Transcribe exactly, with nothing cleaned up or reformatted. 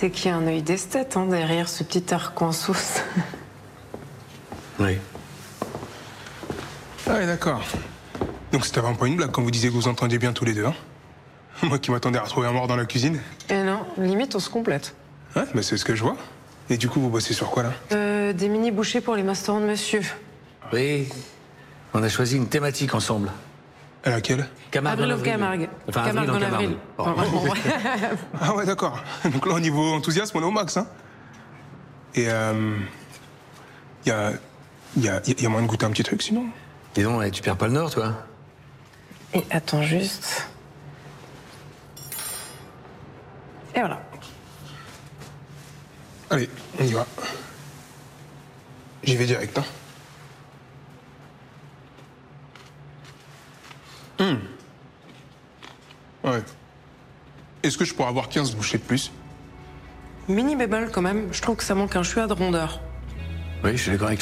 C'est qu'il y a un œil d'esthète hein, derrière ce petit air en sauce. Oui. Ah ouais, d'accord. Donc c'était vraiment pas une blague quand vous disiez que vous entendiez bien tous les deux, hein? Moi qui m'attendais à retrouver un mort dans la cuisine. Et non, limite on se complète. Ouais, bah c'est ce que je vois. Et du coup, vous bossez sur quoi, là? Euh, des mini-bouchées pour les masterons de monsieur. Oui. On a choisi une thématique ensemble. À laquelle? Camargue Avril en of Camargue. Enfin, avril Camargue en en Camargue. avril. Pardon. Pardon. Ah ouais, d'accord. Donc là, au niveau enthousiasme, on est au max, hein? Et euh... Y a... Y a, y a moyen de goûter un petit truc, sinon? Dis donc, eh, tu perds pas le nord, toi? Et attends juste. Et voilà. Allez, on y va. J'y vais direct, hein. Hum. Ouais. Est-ce que je pourrais avoir quinze bouchées de plus? Mini bémol quand même, je trouve que ça manque un chouïa de rondeur. Oui, je suis d'accord avec toi.